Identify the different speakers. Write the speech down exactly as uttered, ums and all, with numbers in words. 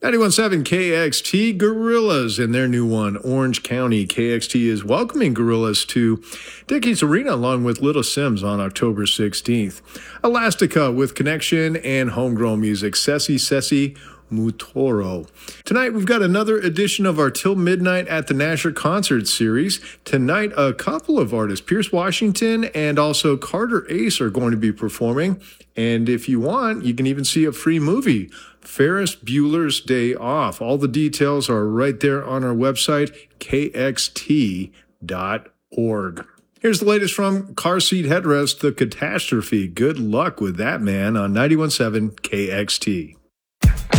Speaker 1: ninety-one point seven K X T, Gorillas in their new one, Orange County. K X T is welcoming Gorillas to Dickies Arena along with Little Sims on October sixteenth. Elastica with Connection and homegrown music, Sessi Sessi Mutoro. Tonight we've got another edition of our Till Midnight at the Nasher concert series. Tonight a couple of artists, Pierce Washington and also Carter Ace, are going to be performing. And if you want, you can even see a free movie, Ferris Bueller's Day Off. All the details are right there on our website, K X T dot org. Here's the latest from Car Seat Headrest, The Catastrophe. Good luck with that, man, on ninety-one point seven K X T.